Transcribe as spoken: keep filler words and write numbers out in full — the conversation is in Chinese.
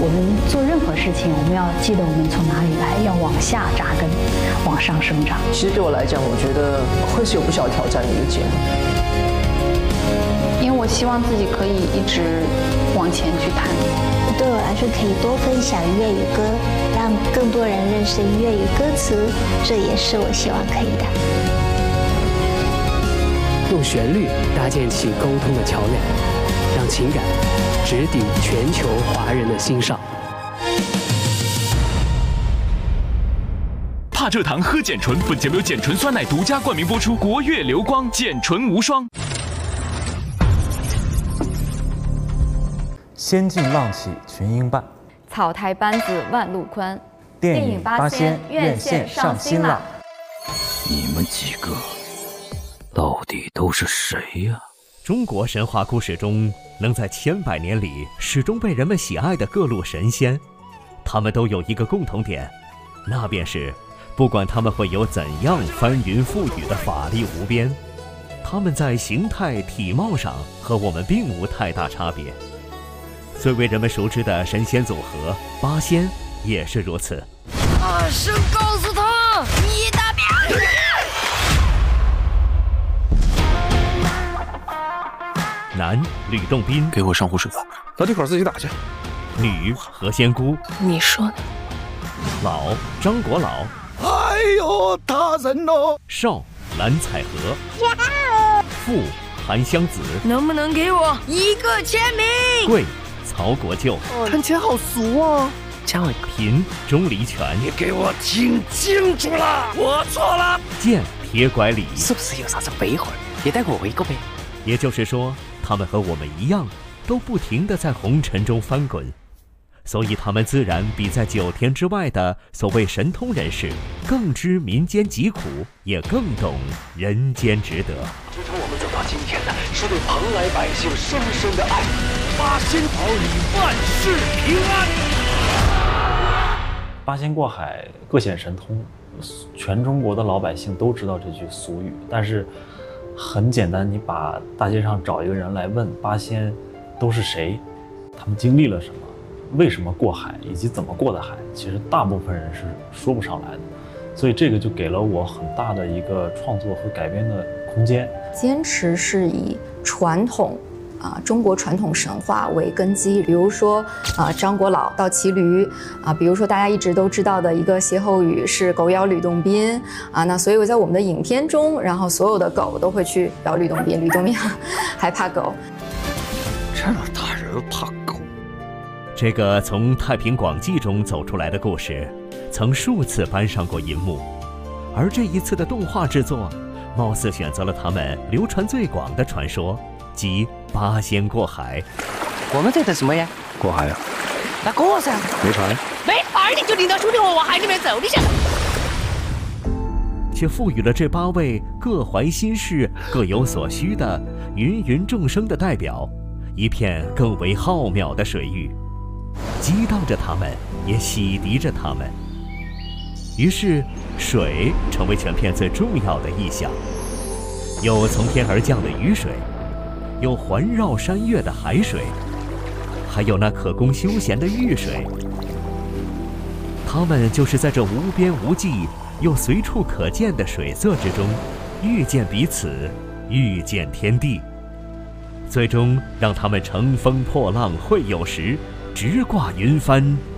我们做任何事情，我们要记得我们从哪里来，要往下扎根，往上生长。 其实对我来讲，我觉得会是有不小挑战的一个节目， 因为我希望自己可以一直往前去探。 对我来说，可以多分享粤语歌，让更多人认识粤语歌词，这也是我希望可以的。 用旋律搭建起沟通的桥梁，让情感直抵全球华人的心上。 怕蔗糖喝碱醇，本节目由碱醇酸奶独家冠名播出，国粤流光碱醇无双。 仙境浪起群英伴， 草台班子万路宽。 电影《八仙》院线上新了。 你们几个到底都是谁呀？ 中国神话故事中，能在千百年里始终被人们喜爱的各路神仙，他们都有一个共同点，那便是不管他们会有怎样翻云覆雨的法力无边，他们在形态体貌上和我们并无太大差别。最为人们熟知的神仙组合八仙也是如此。 大声告诉他，你大便！ 男吕洞宾， 给我上壶水吧。 老弟口自己打去。 女何仙姑， 你说呢？ 老张国老， 哎呦，大人哦！ 少蓝采和，富韩湘子， 能不能给我一个签名？ 贵曹国舅， 看起来好俗啊！ 加我一个。 贫钟离权， 你给我听清楚了，我错了。 贱铁拐李， 是不是有啥子背后？也带我一个呗。 也就是说，他们和我们一样，都不停地在红尘中翻滚，所以他们自然比在九天之外的所谓神通人士更知民间疾苦，也更懂人间值得。 支撑我们走到今天的是对蓬莱百姓深深的爱。 八仙保你万事平安。 八仙过海，各显神通，全中国的老百姓都知道这句俗语，但是很简单，你把大街上找一个人来问八仙都是谁，他们经历了什么，为什么过海，以及怎么过的海，其实大部分人是说不上来的，所以这个就给了我很大的一个创作和改编的空间。 坚持是以传统啊，中国传统神话为根基，比如说啊，张国老倒骑驴啊，比如说大家一直都知道的一个歇后语是狗咬吕洞宾啊，那所以我在我们的影片中，然后所有的狗都会去咬吕洞宾，吕洞宾还怕狗。 这么大人怕狗？ 这个从《太平广记》中走出来的故事，曾数次搬上过银幕，而这一次的动画制作，貌似选择了他们流传最广的传说，即八仙过海。 我们在等什么呀？ 过海呀、啊？ 那过噻。 没船。 没船，你就领着兄弟我往海里面走，你想？ 却赋予了这八位各怀心事、各有所需的芸芸众生的代表一片更为浩渺的水域，激荡着他们，也洗涤着他们。于是，水成为全片最重要的意象，有从天而降的雨水，有环绕山岳的海水，还有那可供休闲的浴水。他们就是在这无边无际又随处可见的水色之中，遇见彼此，遇见天地，最终让他们乘风破浪会有时，直挂云帆